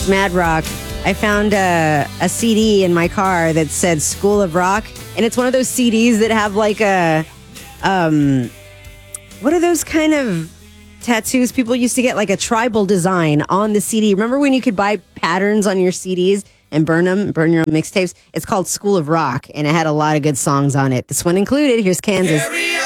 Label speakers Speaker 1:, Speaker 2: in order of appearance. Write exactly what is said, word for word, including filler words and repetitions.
Speaker 1: Mad Rock, I found a, a C D in my car that said School of Rock. And it's one of those C Ds that have like a, um, what are those kind of tattoos people used to get, like a tribal design on the C D? Remember when you could buy patterns on your C Ds and burn them, burn your own mixtapes? It's called School of Rock, and it had a lot of good songs on it. This one included. Here's Kansas.